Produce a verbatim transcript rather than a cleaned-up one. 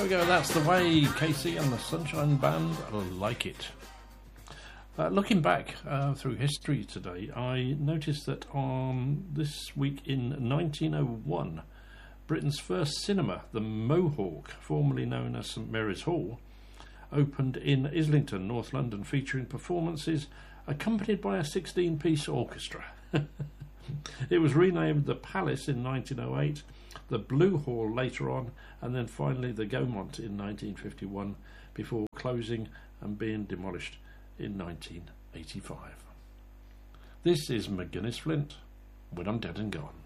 There we go, that's the way. Casey and the Sunshine Band, like it. Uh, looking back uh, through history today, I noticed that on this week in nineteen oh one, Britain's first cinema, the Mohawk, formerly known as St Mary's Hall, opened in Islington, North London, featuring performances accompanied by a sixteen-piece orchestra. It was renamed the Palace in nineteen oh eight, the Blue Hall later on, and then finally the Gaumont in nineteen fifty-one, before closing and being demolished in nineteen eighty-five. This is McGuinness Flint, When I'm Dead and Gone.